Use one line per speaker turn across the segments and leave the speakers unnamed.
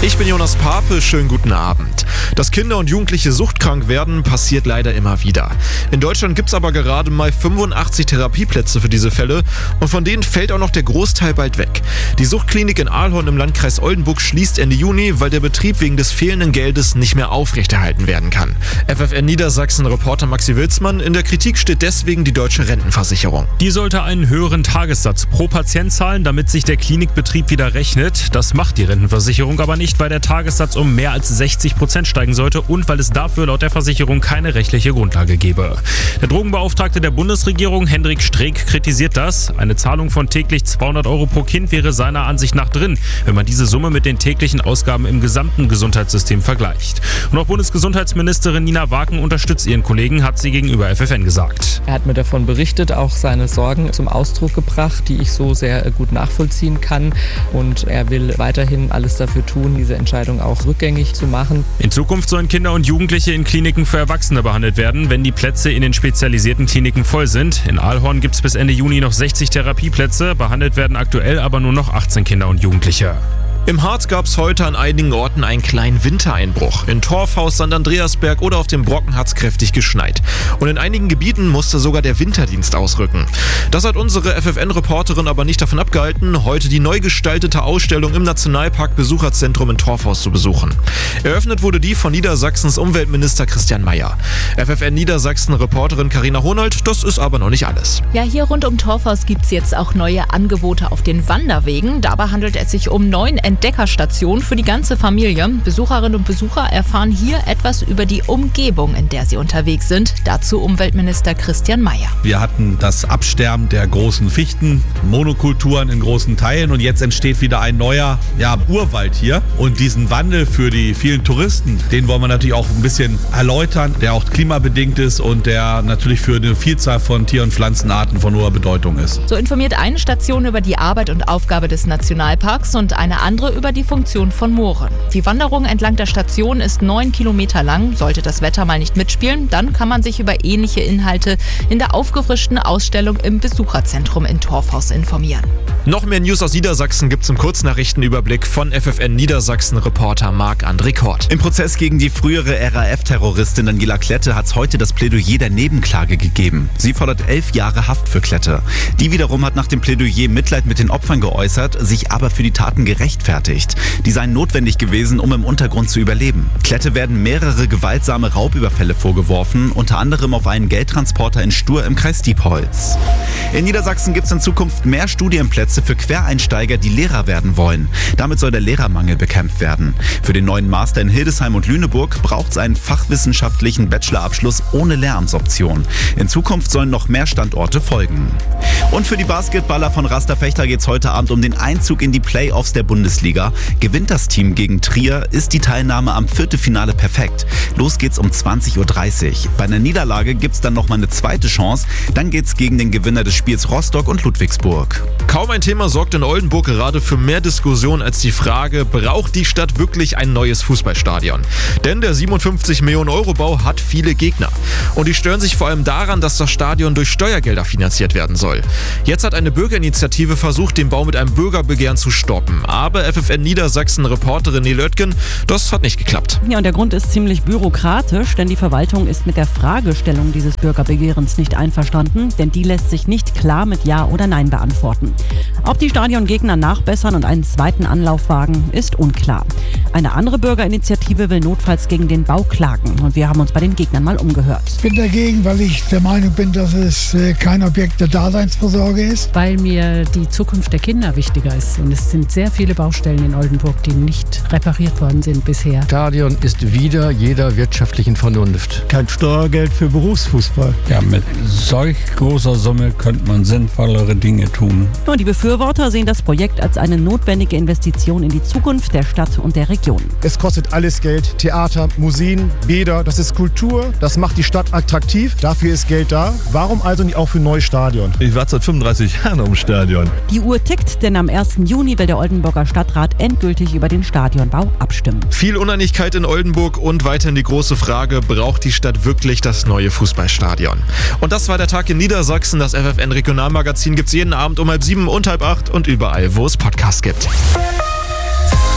Ich bin Jonas Pape, schönen guten Abend. Dass Kinder und Jugendliche suchtkrank werden, passiert leider immer wieder. In Deutschland gibt es aber gerade mal 85 Therapieplätze für diese Fälle und von denen fällt auch noch der Großteil bald weg. Die Suchtklinik in Ahlhorn im Landkreis Oldenburg schließt Ende Juni, weil der Betrieb wegen des fehlenden Geldes nicht mehr aufrechterhalten werden kann. FFN Niedersachsen-Reporter Maxi Wilsmann: In der Kritik steht deswegen die Deutsche Rentenversicherung.
Die sollte einen höheren Tagessatz pro Patient zahlen, damit sich der Klinikbetrieb wieder rechnet. Das macht die Rentenversicherung aber nicht, weil der Tagessatz um mehr als 60% steigen sollte und weil es dafür laut der Versicherung keine rechtliche Grundlage gebe. Der Drogenbeauftragte der Bundesregierung, Hendrik Streeck, kritisiert das. Eine Zahlung von täglich 200 € pro Kind wäre seiner Ansicht nach drin, wenn man diese Summe mit den täglichen Ausgaben im gesamten Gesundheitssystem vergleicht. Und auch Bundesgesundheitsministerin Nina Waken unterstützt ihren Kollegen, hat sie gegenüber FFN gesagt.
Er hat mir davon berichtet, auch seine Sorgen zum Ausdruck gebracht, die ich so sehr gut nachvollziehen kann. Und er will weiterhin alles dafür tun, diese Entscheidung auch rückgängig zu machen.
In Zukunft sollen Kinder und Jugendliche in Kliniken für Erwachsene behandelt werden, wenn die Plätze in den spezialisierten Kliniken voll sind. In Ahlhorn gibt es bis Ende Juni noch 60 Therapieplätze, behandelt werden aktuell aber nur noch 18 Kinder und Jugendliche.
Im Harz gab es heute an einigen Orten einen kleinen Wintereinbruch. In Torfhaus, St. Andreasberg oder auf dem Brocken hat es kräftig geschneit. Und in einigen Gebieten musste sogar der Winterdienst ausrücken. Das hat unsere FFN-Reporterin aber nicht davon abgehalten, heute die neu gestaltete Ausstellung im Nationalpark Besucherzentrum in Torfhaus zu besuchen. Eröffnet wurde die von Niedersachsens Umweltminister Christian Mayer. FFN-Niedersachsen-Reporterin Carina Honold: Das ist aber noch nicht alles.
Ja, hier rund um Torfhaus gibt es jetzt auch neue Angebote auf den Wanderwegen. Dabei handelt es sich um 9 Entdeckerstationen für die ganze Familie. Besucherinnen und Besucher erfahren hier etwas über die Umgebung, in der sie unterwegs sind. Dazu Umweltminister Christian Mayer.
Wir hatten das Absterben der großen Fichten, Monokulturen in großen Teilen und jetzt entsteht wieder ein neuer Urwald hier. Und diesen Wandel für die vielen Touristen, den wollen wir natürlich auch ein bisschen erläutern, der auch klimabedingt ist und der natürlich für eine Vielzahl von Tier- und Pflanzenarten von hoher Bedeutung ist.
So informiert eine Station über die Arbeit und Aufgabe des Nationalparks und eine andere über die Funktion von Mooren. Die Wanderung entlang der Station ist 9 Kilometer lang. Sollte das Wetter mal nicht mitspielen, dann kann man sich über ähnliche Inhalte in der aufgefrischten Ausstellung im Besucherzentrum in Torfhaus informieren.
Noch mehr News aus Niedersachsen gibt's im Kurznachrichtenüberblick von FFN Niedersachsen-Reporter Marc-André Kort.
Im Prozess gegen die frühere RAF-Terroristin Daniela Klette hat es heute das Plädoyer der Nebenklage gegeben. Sie fordert 11 Jahre Haft für Klette. Die wiederum hat nach dem Plädoyer Mitleid mit den Opfern geäußert, sich aber für die Taten gerechtfertigt. Die seien notwendig gewesen, um im Untergrund zu überleben. Klette werden mehrere gewaltsame Raubüberfälle vorgeworfen, unter anderem auf einen Geldtransporter in Stur im Kreis Diepholz. In Niedersachsen gibt es in Zukunft mehr Studienplätze für Quereinsteiger, die Lehrer werden wollen. Damit soll der Lehrermangel bekämpft werden. Für den neuen Master in Hildesheim und Lüneburg braucht es einen fachwissenschaftlichen Bachelorabschluss ohne Lehramtsoption. In Zukunft sollen noch mehr Standorte folgen. Und für die Basketballer von Rasta Fechter geht es heute Abend um den Einzug in die Playoffs der Bundesliga. Gewinnt das Team gegen Trier, ist die Teilnahme am Viertelfinale perfekt. Los geht's um 20:30 Uhr. Bei einer Niederlage gibt's dann noch mal eine zweite Chance. Dann geht's gegen den Gewinner des Spiels Rostock und Ludwigsburg.
Kaum ein Thema sorgt in Oldenburg gerade für mehr Diskussion als die Frage: Braucht die Stadt wirklich ein neues Fußballstadion? Denn der 57 Millionen Euro Bau hat viele Gegner. Und die stören sich vor allem daran, dass das Stadion durch Steuergelder finanziert werden soll. Jetzt hat eine Bürgerinitiative versucht, den Bau mit einem Bürgerbegehren zu stoppen. Aber FFN Niedersachsen-Reporterin Nele Oetken: Das hat nicht geklappt.
Ja, und der Grund ist ziemlich bürokratisch, denn die Verwaltung ist mit der Fragestellung dieses Bürgerbegehrens nicht einverstanden, denn die lässt sich nicht klar mit Ja oder Nein beantworten. Ob die Stadiongegner nachbessern und einen zweiten Anlauf wagen, ist unklar. Eine andere Bürgerinitiative will notfalls gegen den Bau klagen und wir haben uns bei den Gegnern mal umgehört.
Ich bin dagegen, weil ich der Meinung bin, dass es kein Objekt der Daseinsvorsorge ist.
Weil mir die Zukunft der Kinder wichtiger ist und es sind sehr viele Baustellen in Oldenburg, die nicht repariert worden sind bisher.
Stadion ist wider jeder wirtschaftlichen Vernunft.
Kein Steuergeld für Berufsfußball.
Ja, mit solch großer Summe könnte man sinnvollere Dinge tun.
Und die Befürworter sehen das Projekt als eine notwendige Investition in die Zukunft der Stadt und der Region.
Es kostet alles Geld. Theater, Museen, Bäder, das ist Kultur. Das macht die Stadt attraktiv. Dafür ist Geld da. Warum also nicht auch für ein neues Stadion?
Ich warte seit 35 Jahren am Stadion.
Die Uhr tickt, denn am 1. Juni will der Oldenburger Stadtrat endgültig über den Stadionbau abstimmen.
Viel Uneinigkeit in Oldenburg und weiterhin die große Frage: Braucht die Stadt wirklich das neue Fußballstadion? Und das war der Tag in Niedersachsen. Das FFN Regionalmagazin gibt's jeden Abend um 7:30 und 7:30 und überall, wo es Podcasts gibt.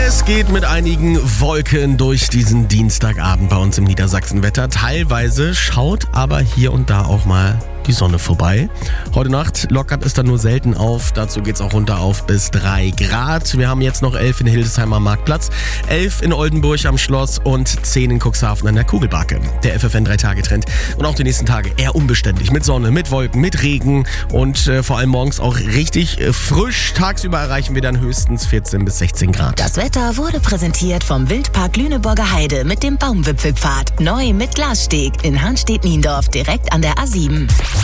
Es geht mit einigen Wolken durch diesen Dienstagabend bei uns im Niedersachsenwetter. Teilweise schaut aber hier und da auch mal die Sonne vorbei. Heute Nacht lockert es dann nur selten auf. Dazu geht es auch runter auf bis 3 Grad. Wir haben jetzt noch 11 in Hildesheim am Marktplatz, 11 in Oldenburg am Schloss und 10 in Cuxhaven an der Kugelbake. Der FFN 3-Tage-Trend. Und auch die nächsten Tage eher unbeständig. Mit Sonne, mit Wolken, mit Regen und vor allem morgens auch richtig frisch. Tagsüber erreichen wir dann höchstens 14 bis 16 Grad.
Das Wetter wurde präsentiert vom Wildpark Lüneburger Heide mit dem Baumwipfelpfad. Neu mit Glassteg in Hanstedt-Niendorf direkt an der A7.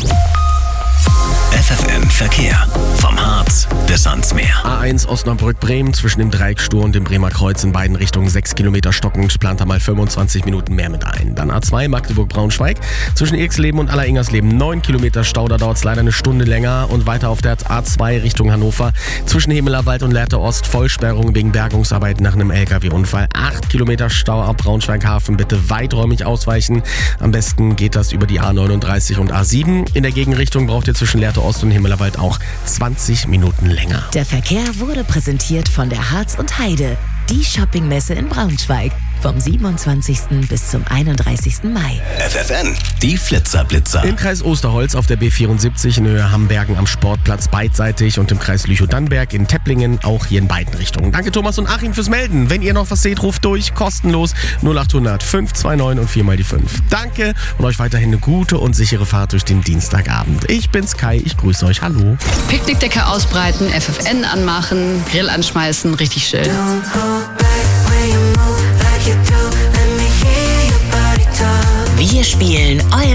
FFN Verkehr. Vom Harz bis ans Meer.
A1 Osnabrück-Bremen zwischen dem Dreieckstor und dem Bremer Kreuz in beiden Richtungen 6 Kilometer stockend, plant da mal 25 Minuten mehr mit ein. Dann A2 Magdeburg-Braunschweig zwischen Irxleben und Alleringers-Leben 9 Kilometer Stau, da dauert es leider eine Stunde länger. Und weiter auf der A2 Richtung Hannover zwischen Hemelerwald und Lehrte Ost Vollsperrung wegen Bergungsarbeit nach einem LKW-Unfall. 8 Kilometer Stau ab Braunschweig-Hafen, bitte weiträumig ausweichen. Am besten geht das über die A39 und A7. In der Gegenrichtung braucht ihr zwischen Lehrte Ost und Himmelerwald auch 20 Minuten länger.
Der Verkehr wurde präsentiert von der Harz und Heide, die Shoppingmesse in Braunschweig. Vom 27. bis zum 31. Mai.
FFN, die Flitzer-Blitzer.
Im Kreis Osterholz auf der B74 in Höhe Hambergen am Sportplatz beidseitig und im Kreis Lüchow-Dannenberg in Tepplingen auch hier in beiden Richtungen. Danke Thomas und Achim fürs Melden. Wenn ihr noch was seht, ruft durch, kostenlos 0800 529 und 4 mal die 5. Danke und euch weiterhin eine gute und sichere Fahrt durch den Dienstagabend. Ich bin's Kai, ich grüße euch. Hallo.
Picknickdecke ausbreiten, FFN anmachen, Grill anschmeißen, richtig schön.
Wir spielen eure